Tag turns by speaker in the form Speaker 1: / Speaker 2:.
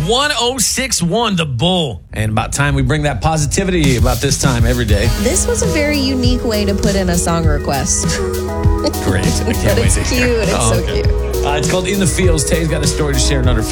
Speaker 1: 1061 The Bull. And about time we bring that positivity about this time every day.
Speaker 2: This was a very unique way to put in a song request.
Speaker 1: Great. I can't
Speaker 2: But
Speaker 1: wait
Speaker 2: it's
Speaker 1: to
Speaker 2: cute.
Speaker 1: hear.
Speaker 2: It's so cute.
Speaker 1: It's called In the Fields. Tay's got a story to share in under